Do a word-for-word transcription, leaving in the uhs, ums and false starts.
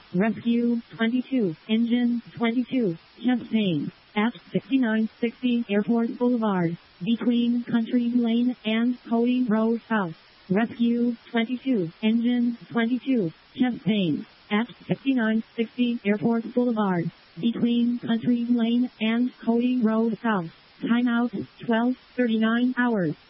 Rescue twenty-two, Engine twenty-two, chest pain, at sixty-nine sixty Airport Boulevard, between Country Lane and Cody Road South. Rescue twenty-two, Engine twenty-two, chest pain, at sixty-nine sixty Airport Boulevard, between Country Lane and Cody Road South. Timeout twelve thirty-nine hours.